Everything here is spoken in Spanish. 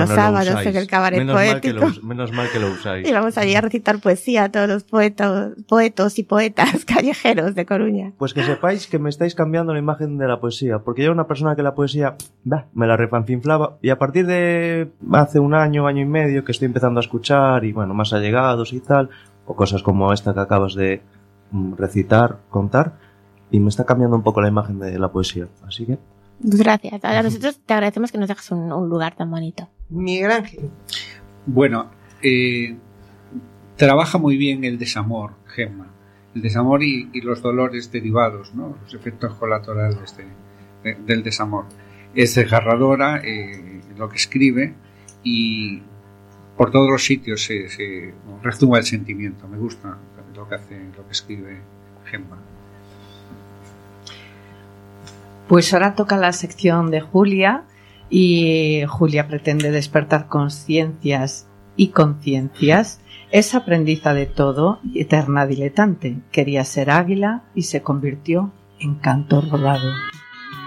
los sábados en el cabaret poético. Menos mal que lo usáis. Y vamos allí a recitar poesía a todos los poetos y poetas callejeros de Coruña. Pues que sepáis que me estáis cambiando la imagen de la poesía, porque yo era una persona que la poesía me la refanfinflaba, y a partir de hace un año y medio que estoy empezando a escuchar, y bueno, más allegados y tal, o cosas como esta que acabas de recitar, contar, y me está cambiando un poco la imagen de la poesía, así que... Gracias. A nosotros te agradecemos que nos dejes un lugar tan bonito. Miguel Ángel. Bueno, trabaja muy bien el desamor, Gemma. El desamor y los dolores derivados, ¿no? Los efectos colaterales del desamor. Es desgarradora lo que escribe, y por todos los sitios se rezuma el sentimiento. Me gusta lo que escribe Gemma. Pues ahora toca la sección de Julia, y Julia pretende despertar conciencias y conciencias. Es aprendiza de todo y eterna diletante. Quería ser águila y se convirtió en canto rodado.